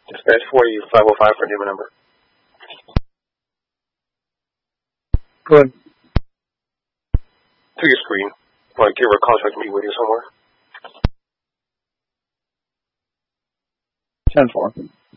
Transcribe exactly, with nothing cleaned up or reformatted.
Dispatch forty-five oh five for name and number. Go ahead. To your screen. Like, give her a contract to meet with you somewhere. ten four.